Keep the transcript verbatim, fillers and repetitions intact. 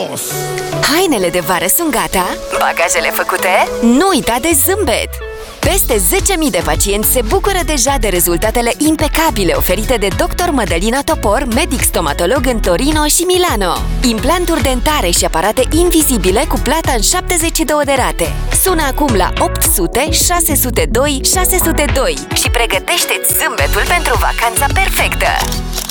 Adios! Hainele de vară sunt gata? Bagajele făcute? Nu uita de zâmbet! Peste zece mii de pacienți se bucură deja de rezultatele impecabile oferite de doctor Mădălina Topor, medic stomatolog în Torino și Milano. Implanturi dentare și aparate invizibile cu plata în șaptezeci și două de rate. Sună acum la opt sute șase zero doi șase zero doi și pregătește-ți zâmbetul pentru vacanța perfectă!